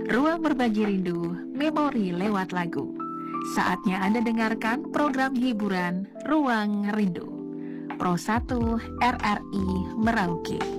Ruang berbagi rindu, memori lewat lagu. Saatnya Anda dengarkan program hiburan Ruang Rindu. Pro 1 RRI Merauke.